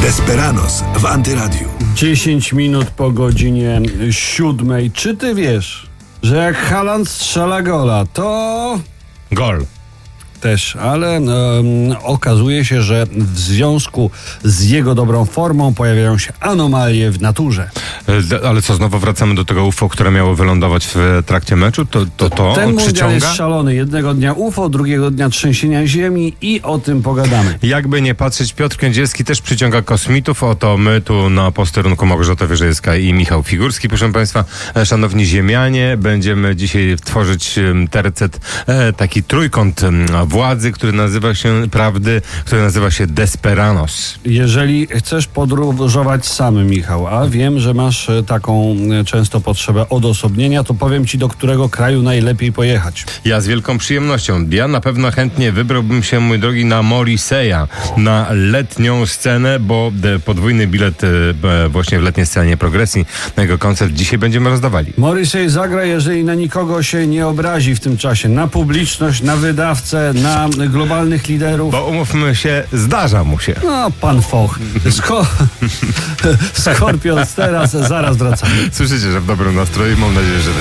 Desperados w Antyradiu. 10 minut po godzinie 7. Czy ty wiesz, że jak Haaland strzela gola, to... Gol. Też, ale okazuje się, że w związku z jego dobrą formą pojawiają się anomalie w naturze. Ale co, znowu wracamy do tego UFO, które miało wylądować w trakcie meczu? To Ten on mundial przyciąga? jest szalony. Jednego dnia UFO, drugiego dnia trzęsienia ziemi i o tym pogadamy. Jakby nie patrzeć, Piotr Kędzierski też przyciąga kosmitów. Oto my tu na posterunku Małgorzata Wierzejska i Michał Figurski. Proszę Państwa, szanowni ziemianie, będziemy dzisiaj tworzyć tercet, taki trójkąt władzy, który nazywa się Desperados. Jeżeli chcesz podróżować sam, Michał, a wiem, że masz taką często potrzebę odosobnienia, to powiem ci, do którego kraju najlepiej pojechać. Ja z wielką przyjemnością. Ja na pewno chętnie wybrałbym się, mój drogi, na Morrissey'a, na letnią scenę, bo podwójny bilet właśnie w letniej scenie Progresji na jego koncert dzisiaj będziemy rozdawali. Morrissey zagra, jeżeli na nikogo się nie obrazi w tym czasie. Na publiczność, na wydawcę, na globalnych liderów. Bo umówmy się, zdarza mu się. No, pan Foch. Skorpion teraz, zaraz wracamy. Słyszycie, że w dobrym nastroju, mam nadzieję, że wy